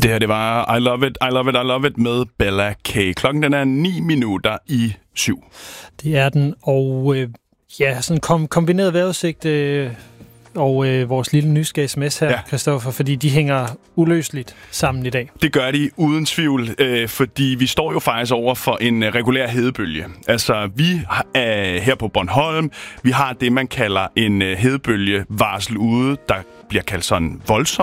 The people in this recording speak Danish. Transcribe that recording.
Det her, det var I Love It, I Love It, I Love It med Bella K. Klokken den er 7:09. Det er den, og sådan kombineret vejrudsigt og vores lille nyske sms her, Christoffer, fordi de hænger uløseligt sammen i dag. Det gør de uden tvivl, fordi vi står jo faktisk over for en regulær hedebølge. Altså, vi er her på Bornholm, vi har det, man kalder en hedebølgevarsel ude, der bliver kaldt sådan voldsom.